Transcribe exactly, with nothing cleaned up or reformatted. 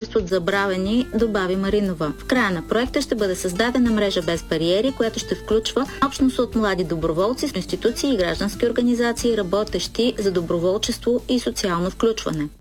чувстват забравени, добави Маринова. В края на проекта ще бъде създадена мрежа без бариери, която ще включва общност от млади доброволци, институции и граждански организации, работещи за доброволчество и социално включване.